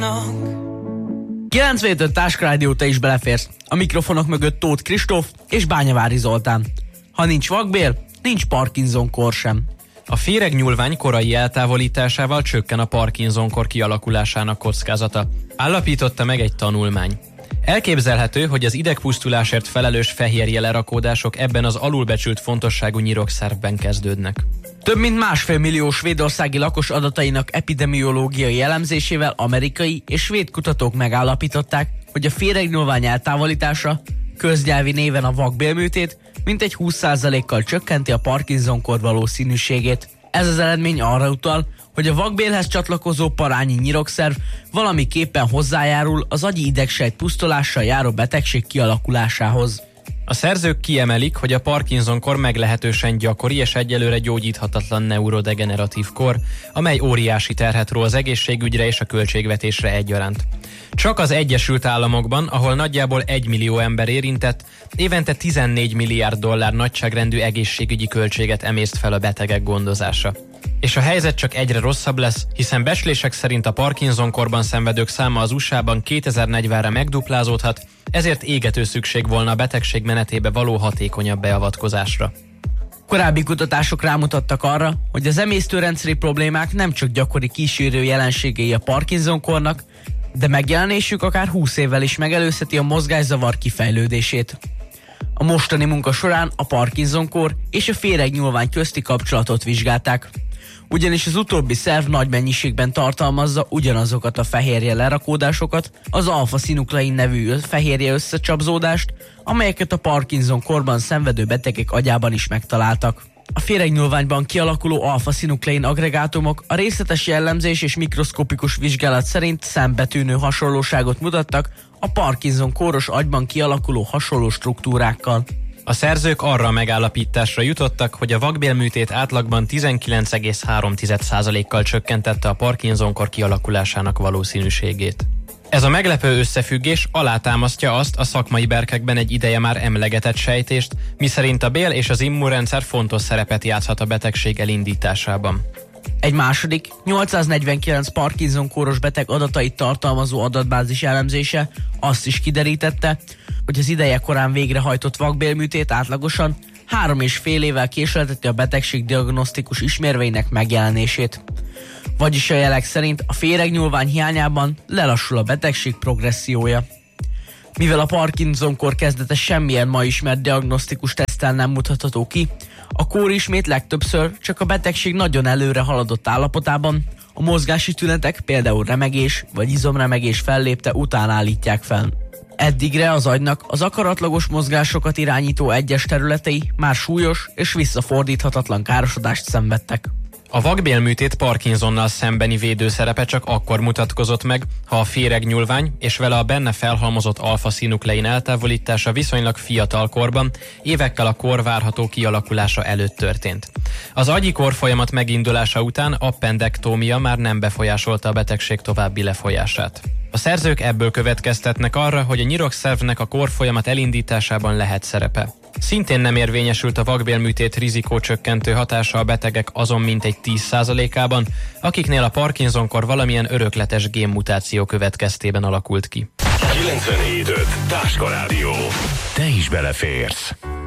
95 Táskarádió, te is beleférsz. A mikrofonok mögött Tóth Kristóf és Bányavári Zoltán. Ha nincs vakbél, nincs Parkinson-kor sem. A féregnyúlvány korai eltávolításával csökken a Parkinson-kor kialakulásának kockázata, állapította meg egy tanulmány. Elképzelhető, hogy az idegpusztulásért felelős fehérje lerakódások ebben az alulbecsült fontosságú nyirokszervben kezdődnek. Több mint 1,5 millió svédországi lakos adatainak epidemiológiai elemzésével amerikai és svéd kutatók megállapították, hogy a féregnyúlvány eltávolítása, köznyelvi néven a vakbélműtét, mintegy 20%-kal csökkenti a Parkinson-kor valószínűségét. Ez az eredmény arra utal, hogy a vakbélhez csatlakozó parányi nyirokszerv valamiképpen hozzájárul az agyi idegsejt pusztulással járó betegség kialakulásához. A szerzők kiemelik, hogy a Parkinson-kor meglehetősen gyakori és egyelőre gyógyíthatatlan neurodegeneratív kor, amely óriási terhet ró az egészségügyre és a költségvetésre egyaránt. Csak az Egyesült Államokban, ahol nagyjából 1 millió ember érintett, évente 14 milliárd dollár nagyságrendű egészségügyi költséget emészt fel a betegek gondozása. És a helyzet csak egyre rosszabb lesz, hiszen becslések szerint a Parkinson-korban szenvedők száma az USA-ban 2040-re megduplázódhat, ezért égető szükség volna a betegség menetébe való hatékonyabb beavatkozásra. Korábbi kutatások rámutattak arra, hogy az emésztőrendszeri problémák nem csak gyakori kísérő jelenségei a Parkinson-kornak, de megjelenésük akár 20 évvel is megelőzheti a mozgászavar kifejlődését. A mostani munka során a Parkinson-kor és a féregnyúlvány közti kapcsolatot vizsgálták. Ugyanis az utóbbi szerv nagy mennyiségben tartalmazza ugyanazokat a fehérje lerakódásokat, az alfa-szinuklein nevű fehérje összecsapzódást, amelyeket a Parkinson-korban szenvedő betegek agyában is megtaláltak. A féregnyúlványban kialakuló alfa-szinuklein agregátumok a részletes jellemzés és mikroszkopikus vizsgálat szerint szembetűnő hasonlóságot mutattak a Parkinson-kóros agyban kialakuló hasonló struktúrákkal. A szerzők arra a megállapításra jutottak, hogy a vakbélműtét átlagban 19,3%-kal csökkentette a Parkinson-kor kialakulásának valószínűségét. Ez a meglepő összefüggés alátámasztja azt a szakmai berkekben egy ideje már emlegetett sejtést, miszerint a bél és az immunrendszer fontos szerepet játszhat a betegség elindításában. Egy második, 849 Parkinson-kóros beteg adatait tartalmazó adatbázis elemzése azt is kiderítette, hogy az ideje korán végrehajtott vakbélműtét átlagosan 3,5 évvel késlelteti a betegség diagnosztikus ismérveinek megjelenését. Vagyis a jelek szerint a féregnyúlvány hiányában lelassul a betegség progressziója. Mivel a Parkinson-kor kezdete semmilyen ma ismert diagnosztikus teszttel nem mutatható ki, a kórismét legtöbbször csak a betegség nagyon előre haladott állapotában, a mozgási tünetek, például remegés vagy izomremegés fellépte után állítják fel. Eddigre az agynak az akaratlagos mozgásokat irányító egyes területei már súlyos és visszafordíthatatlan károsodást szenvedtek. A vakbélműtét Parkinsonnal szembeni védőszerepe csak akkor mutatkozott meg, ha a féregnyúlvány és vele a benne felhalmozott alfa-szinuklein eltávolítása viszonylag fiatal korban, évekkel a kor várható kialakulása előtt történt. Az agyi korfolyamat megindulása után appendektómia már nem befolyásolta a betegség további lefolyását. A szerzők ebből következtetnek arra, hogy a nyirokszervnek a korfolyamat elindításában lehet szerepe. Szintén nem érvényesült a vakbélműtét rizikócsökkentő hatása a betegek azon mintegy 10%-ában, akiknél a Parkinson-kor valamilyen örökletes génmutáció következtében alakult ki. 97.5 Táskarádió. Te is beleférsz.